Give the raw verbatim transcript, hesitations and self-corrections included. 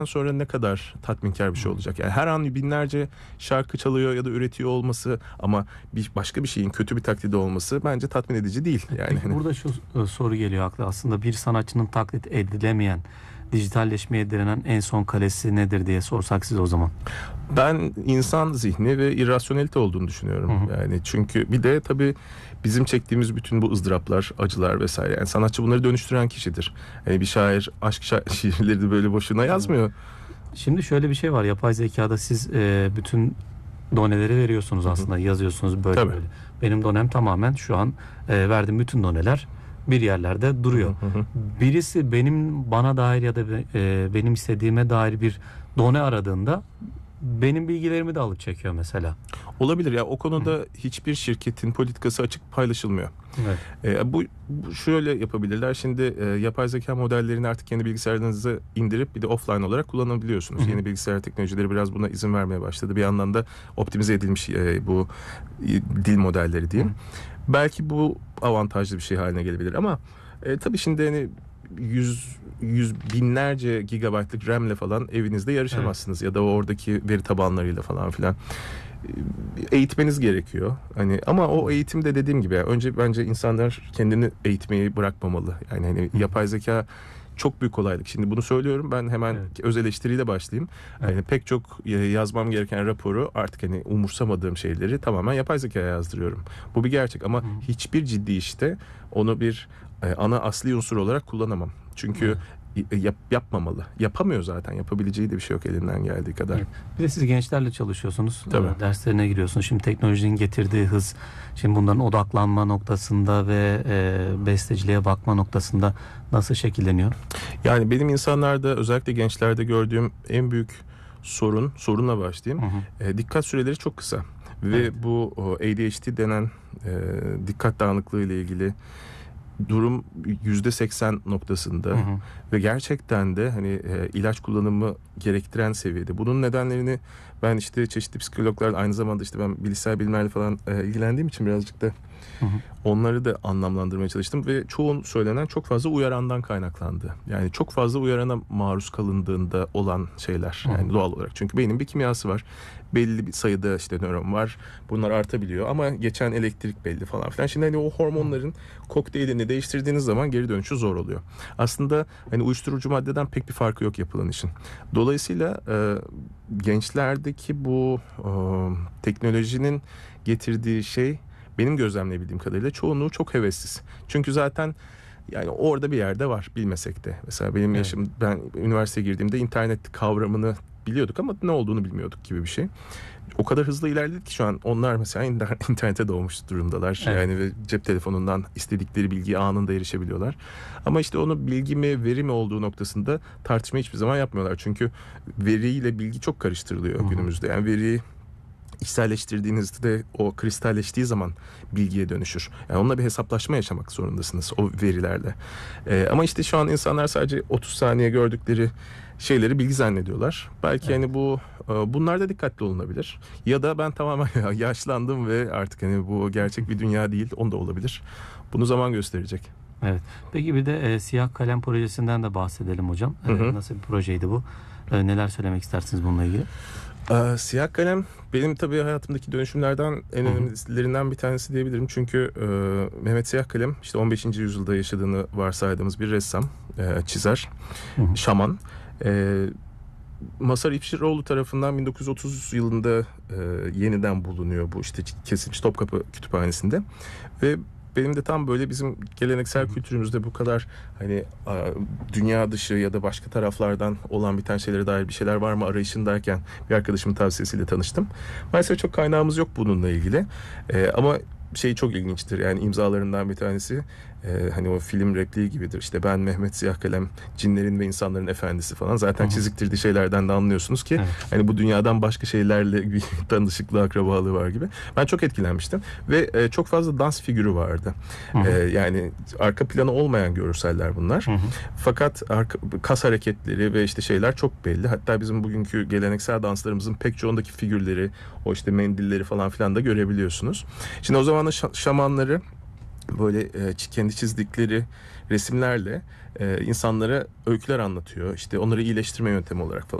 sonra ne kadar tatminkar bir şey olacak? Yani her an binlerce şarkı çalıyor ya da üretiyor olması ama bir başka bir şeyin kötü bir taklidi olması bence tatmin edici değil. Yani Peki hani... burada şu e, soru geliyor akla. Aslında bir sanatçının taklit edilemeyen, dijitalleşmeye direnen en son kalesi nedir diye sorsak size o zaman. Ben insan zihni ve irrasyonelite olduğunu düşünüyorum. Hı hı. Yani çünkü bir de tabii bizim çektiğimiz bütün bu ızdıraplar, acılar vesaire. Yani sanatçı bunları dönüştüren kişidir. Yani bir şair aşk şa- şiirleri de böyle boşuna yazmıyor. Şimdi şöyle bir şey var. Yapay zekada siz e, bütün doneleri veriyorsunuz aslında. Yazıyorsunuz böyle Tabii. böyle. Benim donem tamamen şu an e, verdiğim bütün doneler bir yerlerde duruyor. Hı hı. Birisi benim bana dair ya da be- e, benim istediğime dair bir done aradığında benim bilgilerimi de alıp çekiyor mesela. Olabilir ya, o konuda hiçbir şirketin politikası açık paylaşılmıyor. Evet. E, bu, bu şöyle yapabilirler. Şimdi e, yapay zeka modellerini artık kendi bilgisayarınıza indirip bir de offline olarak kullanabiliyorsunuz. Hı hı. Yeni bilgisayar teknolojileri biraz buna izin vermeye başladı. Bir yandan da optimize edilmiş e, bu e, dil modelleri diyeyim. Hı. Belki bu avantajlı bir şey haline gelebilir ama e, tabii şimdi hani yüz yüz binlerce gigabaytlık RAM'le falan evinizde yarışamazsınız, evet. Ya da oradaki veri tabanlarıyla falan filan. Eğitmeniz gerekiyor. Hani ama o eğitimde dediğim gibi, önce bence insanlar kendini eğitmeyi bırakmamalı. Yani hani yapay zeka çok büyük kolaylık. Şimdi bunu söylüyorum, ben hemen evet. öz eleştiriyle başlayayım. Evet. Yani pek çok yazmam gereken raporu artık hani umursamadığım şeyleri tamamen yapay zekaya yazdırıyorum. Bu bir gerçek ama Hı. hiçbir ciddi işte onu bir ana asli unsur olarak kullanamam. Çünkü evet. Yap, yapmamalı. Yapamıyor zaten. Yapabileceği de bir şey yok elinden geldiği kadar. Evet. Bir de siz gençlerle çalışıyorsunuz. Tabii. E, derslerine giriyorsunuz. Şimdi teknolojinin getirdiği hız, şimdi bunların odaklanma noktasında ve e, besteciliğe bakma noktasında nasıl şekilleniyor? Yani benim insanlarda, özellikle gençlerde gördüğüm en büyük sorun, sorunla başlayayım. Hı hı. E, dikkat süreleri çok kısa. Ve evet. bu A D H D denen e, dikkat dağınıklığı ile ilgili durum yüzde seksen noktasında hı hı. ve gerçekten de hani e, ilaç kullanımı gerektiren seviyede. Bunun nedenlerini ben işte çeşitli psikologlar, aynı zamanda işte ben bilişsel bilimlerle falan e, ilgilendiğim için birazcık da hı hı. onları da anlamlandırmaya çalıştım ve çoğun söylenen çok fazla uyarandan kaynaklandı. Yani çok fazla uyarana maruz kalındığında olan şeyler, yani hı hı. doğal olarak. Çünkü beynin bir kimyası var. Belli bir sayıda işte nöron var. Bunlar artabiliyor ama geçen elektrik belli falan filan. Şimdi hani o hormonların kokteylini değiştirdiğiniz zaman geri dönüşü zor oluyor. Aslında hani uyuşturucu maddeden pek bir farkı yok yapılan işin. Dolayısıyla e, gençlerdeki bu e, teknolojinin getirdiği şey, benim gözlemleyebildiğim kadarıyla çoğunluğu çok hevessiz. Çünkü zaten yani orada bir yerde var, bilmesek de. Mesela benim evet. yaşım, ben üniversiteye girdiğimde internet kavramını biliyorduk ama ne olduğunu bilmiyorduk gibi bir şey. O kadar hızlı ilerledi ki şu an onlar mesela internete doğmuş durumdalar. Evet. Yani ve cep telefonundan istedikleri bilgiye anında erişebiliyorlar. Ama işte onu bilgi mi, veri mi olduğu noktasında tartışma hiçbir zaman yapmıyorlar. Çünkü veriyle bilgi çok karıştırılıyor Hı-hı. günümüzde. Yani veriyi içselleştirdiğinizde o kristalleştiği zaman bilgiye dönüşür. Yani onunla bir hesaplaşma yaşamak zorundasınız o verilerle. Ee, ama işte şu an insanlar sadece otuz saniye gördükleri şeyleri bilgi zannediyorlar. Belki evet. hani bu bunlarda dikkatli olunabilir. Ya da ben tamamen yaşlandım ve artık hani bu gerçek bir dünya değil. Onu da olabilir. Bunu zaman gösterecek. Evet. Peki bir de e, Siyah Kalem projesinden de bahsedelim hocam. E, nasıl bir projeydi bu? E, neler söylemek istersiniz bununla ilgili? Ee, Siyah Kalem benim tabii hayatımdaki dönüşümlerden en önemlilerinden bir tanesi diyebilirim. Çünkü e, Mehmet Siyah Kalem işte on beşinci yüzyılda yaşadığını varsaydığımız bir ressam, e, çizer, hı hı. şaman. E, Mazhar İpşiroğlu tarafından bin dokuz yüz otuz yılında e, yeniden bulunuyor bu işte kesilmiş Topkapı Kütüphanesi'nde ve benim de tam böyle bizim geleneksel kültürümüzde bu kadar hani dünya dışı ya da başka taraflardan olan biten şeylere dair bir şeyler var mı arayışındayken bir arkadaşımın tavsiyesiyle tanıştım. Maalesef çok kaynağımız yok bununla ilgili. Ee, ama şey çok ilginçtir, yani imzalarından bir tanesi e, hani o film repliği gibidir, işte ben Mehmet Siyah Kalem, cinlerin ve insanların efendisi falan, zaten Hı-hı. çiziktirdiği şeylerden de anlıyorsunuz ki evet. hani bu dünyadan başka şeylerle bir tanışıklığı, akrabalığı var gibi. Ben çok etkilenmiştim ve e, çok fazla dans figürü vardı. E, yani arka planı olmayan görseller bunlar. Hı-hı. Fakat arka, kas hareketleri ve işte şeyler çok belli. Hatta bizim bugünkü geleneksel danslarımızın pek çoğundaki figürleri, o işte mendilleri falan filan da görebiliyorsunuz. Şimdi o zaman şamanları böyle e, kendi çizdikleri resimlerle e, insanlara öyküler anlatıyor. İşte onları iyileştirme yöntemi olarak falan.